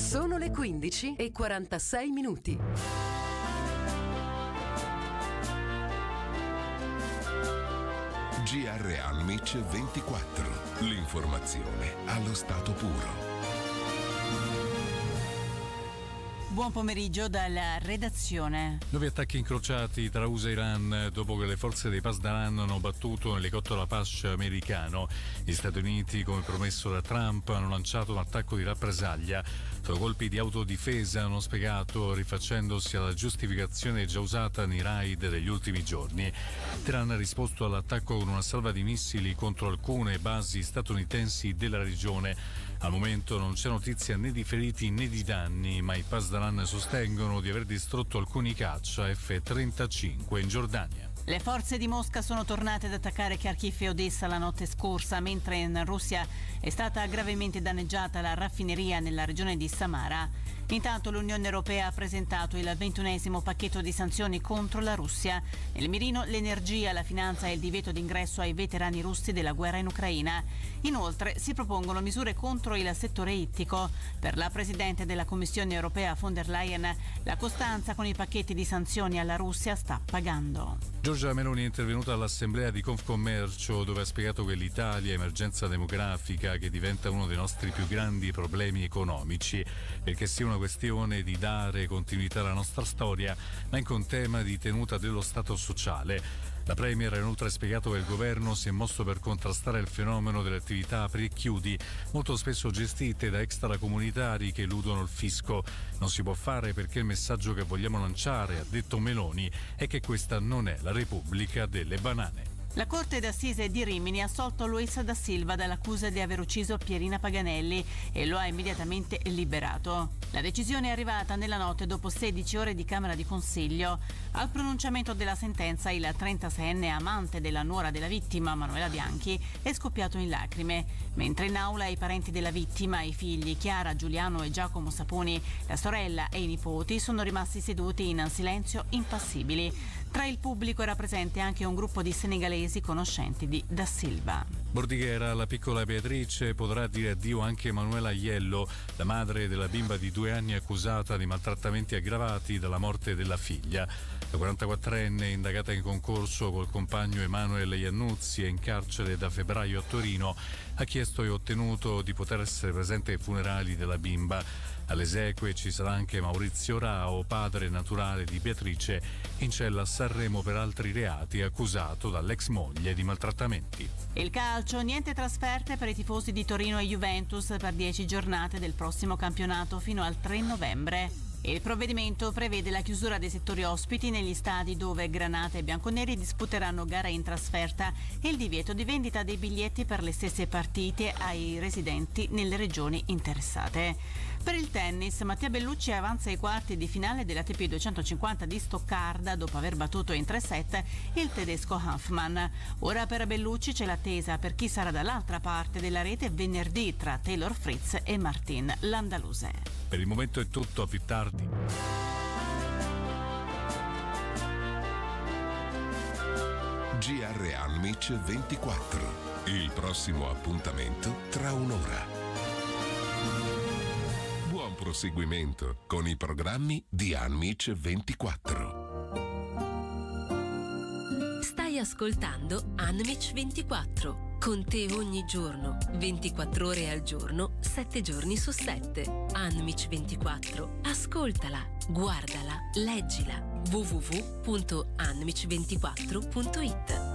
Sono le 15:46. GR Almic 24. L'informazione allo stato puro. Buon pomeriggio dalla redazione. Nuovi attacchi incrociati tra USA e Iran dopo che le forze dei Pasdaran hanno battuto un elicottero Apache americano. Gli Stati Uniti, come promesso da Trump, hanno lanciato un attacco di rappresaglia. Sono colpi di autodifesa, hanno spiegato, rifacendosi alla giustificazione già usata nei raid degli ultimi giorni. Teheran ha risposto all'attacco con una salva di missili contro alcune basi statunitensi della regione. Al momento non c'è notizia né di feriti né di danni, ma i Pasdaran sostengono di aver distrutto alcuni caccia F-35 in Giordania. Le forze di Mosca sono tornate ad attaccare Kharkiv e Odessa la notte scorsa, mentre in Russia è stata gravemente danneggiata la raffineria nella regione di Samara. Intanto l'Unione Europea ha presentato il 21esimo pacchetto di sanzioni contro la Russia. Nel mirino l'energia, la finanza e il divieto d'ingresso ai veterani russi della guerra in Ucraina. Inoltre si propongono misure contro il settore ittico. Per la Presidente della Commissione Europea von der Leyen, la costanza con i pacchetti di sanzioni alla Russia sta pagando. Giorgia Meloni è intervenuta all'assemblea di Confcommercio, dove ha spiegato che l'Italia è emergenza demografica che diventa uno dei nostri più grandi problemi economici, perché sia una questione di dare continuità alla nostra storia, ma anche un tema di tenuta dello Stato sociale. La Premier ha inoltre spiegato che il governo si è mosso per contrastare il fenomeno delle attività apri e chiudi, molto spesso gestite da extracomunitari che eludono il fisco. Non si può fare perché il messaggio che vogliamo lanciare, ha detto Meloni, è che questa non è la Repubblica delle banane. La Corte d'Assise di Rimini ha assolto Luis da Silva dall'accusa di aver ucciso Pierina Paganelli e lo ha immediatamente liberato. La decisione è arrivata nella notte dopo 16 ore di Camera di Consiglio. Al pronunciamento della sentenza il 36enne amante della nuora della vittima, Manuela Bianchi, è scoppiato in lacrime, mentre in aula i parenti della vittima, i figli Chiara, Giuliano e Giacomo Saponi, la sorella e i nipoti sono rimasti seduti in silenzio impassibili. Tra il pubblico era presente anche un gruppo di senegalesi conoscenti di Da Silva. Bordighera, la piccola Beatrice potrà dire addio anche Emanuela Aiello, la madre della bimba di 2 anni accusata di maltrattamenti aggravati dalla morte della figlia. La 44enne, indagata in concorso col compagno Emanuele Iannuzzi, è in carcere da febbraio a Torino, ha chiesto e ottenuto di poter essere presente ai funerali della bimba. Alle esequie ci sarà anche Maurizio Rao, padre naturale di Beatrice, in cella a Sanremo per altri reati, accusato dall'ex moglie di maltrattamenti. Il calcio, niente trasferte per i tifosi di Torino e Juventus per 10 giornate del prossimo campionato fino al 3 novembre. Il provvedimento prevede la chiusura dei settori ospiti negli stadi dove Granata e Bianconeri disputeranno gara in trasferta e il divieto di vendita dei biglietti per le stesse partite ai residenti nelle regioni interessate. Per il tennis, Mattia Bellucci avanza ai quarti di finale della ATP 250 di Stoccarda dopo aver battuto in 3 set il tedesco Hanfmann. Ora per Bellucci c'è l'attesa per chi sarà dall'altra parte della rete venerdì tra Taylor Fritz e Martin Landaluse. Per il momento è tutto, a più tardi. GR Almic 24. Il prossimo appuntamento tra un'ora. Buon proseguimento con i programmi di Almic 24. Stai ascoltando Anmic 24. Con te ogni giorno, 24 ore al giorno, 7 giorni su 7. Anmic 24. Ascoltala, guardala, leggila. www.anmic24.it